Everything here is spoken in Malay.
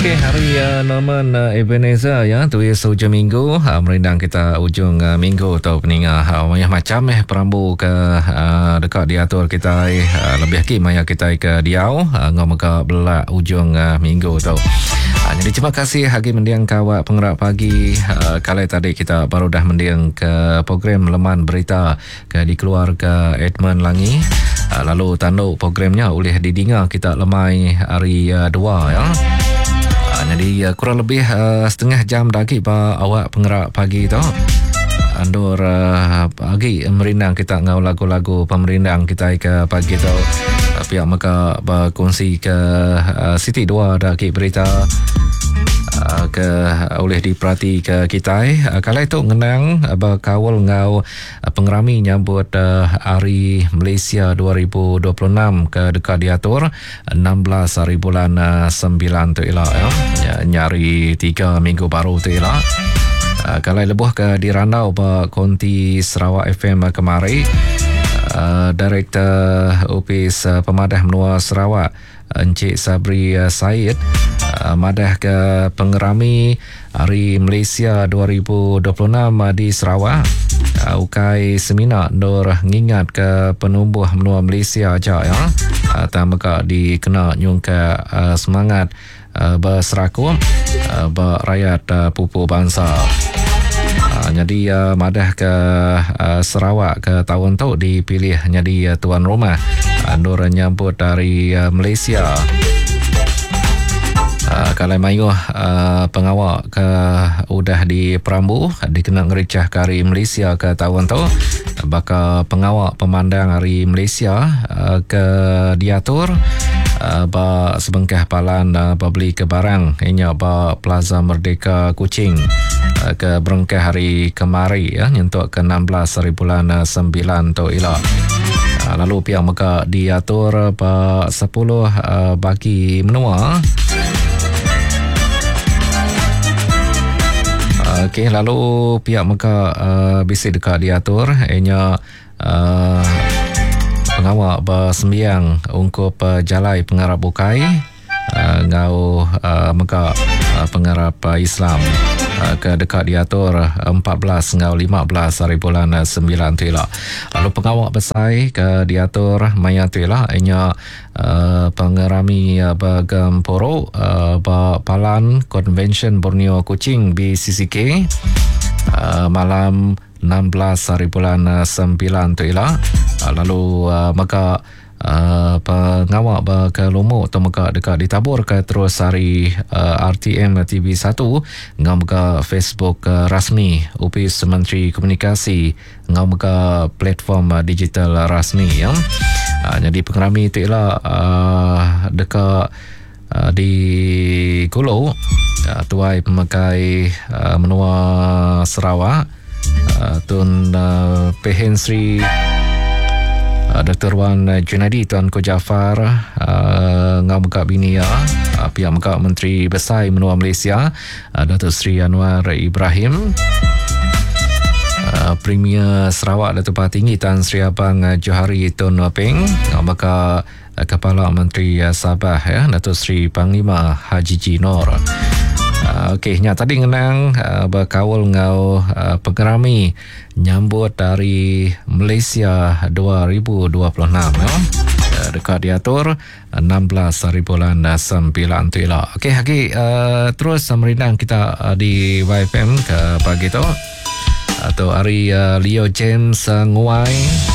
Okey, hari Norman Ebenezer ya, tulis hujung minggu, merindang kita ujung minggu atau peningah banyak macam perambu ke dekat diatur kita lebih ki maya kita ke diau ngomong belak ujung minggu tau. Jadi terima kasih hagi mendiang kawak pengerak pagi. Kali tadi kita baru dah mendiang ke program Leman Berita ke di keluarga Edmund Langi. Lalu tanduk programnya oleh didengar kita lemai hari 2 ya. Jadi kurang lebih setengah jam lagi awak pengerak pagi tu. Andur pagi merindang kita ngau lagu-lagu pemerindang kita ke pagi tu. Pihak maka berkongsi ke Siti 2 lagi berita ke oleh diperhati ke kita. Kalau itu ngenang berkawal ngau pengerami nyambut Hari Malaysia 2026 ke dekat diatur 16 hari bulan 9 tu ialah ya. Nyari 3 minggu baru tu ialah. Kalau lebuh ke di Randau Konti Sarawak FM kemari, Direktur Opis Pemadah Menua Sarawak Encik Sabri Said madah ke pengerami Hari Malaysia 2026 di Sarawak. Ukai seminar Nur ngingat ke penumbuh menua Malaysia aja ya. Tamaka dikena nyungka semangat berseraku berakyat pupu bangsa. Jadi madah ke Sarawak ke tahun tu dipilih jadi tuan rumah Nur nyambut dari Malaysia. Kalau mayu pengawak ke udah di Perambu dikena ngericah ke Hari Malaysia ke tahun tu, bakal pengawak pemandang Hari Malaysia ke diatur sebengkah palan beli ke barang inya Plaza Merdeka Kuching ke berengkah hari kemari ya, nyentuk ke 16 hari bulan 9 tu ialah. Lalu pihak maka diatur 10 bagi menua. Okey, lalu pihak maka bisik dekat diatur ianya pengawak bersembiang ungkup jalai pengarap bukai ngau maka pengarap Islam ke dekat diatur 14 ngau 15 hari bulan 9 tu ialah. Lalu pengawak besai ke diatur maya tu ialah ianya pengerami Bagemporo Palan Convention Borneo Kuching BCCK malam 16 hari bulan 9 tu ialah. Lalu maka pengawak ke Lombok atau maka dekat ditabur ke terus hari RTM TV1 ngau maka Facebook rasmi Opis Menteri Komunikasi ngau maka platform digital rasmi ya. Jadi pengerami itu ialah dekat di Kulo tuai pemakai menua Sarawak Tun Pehen Sri Dr. Wan Junadi Tuan Ko Jafar ngau meka bini ya pihak meka Menteri Besar Menua Malaysia Datuk Seri Anwar Ibrahim, Premier Sarawak Datuk Tinggi Tan Sri Abang Johari Tun Wapeng, ngau meka Kepala Menteri Sabah ya Datuk Seri Panglima Haji Jinor. Okey, nya tadi ngenang berkawal ngau pengerami nyambut dari Malaysia 2026 ya. Dekat diatur 16 hari bulan 9 tu ialah. Okey, hagi terus merindang kita di YFM ke pagi tu atau hari Leo James Nguai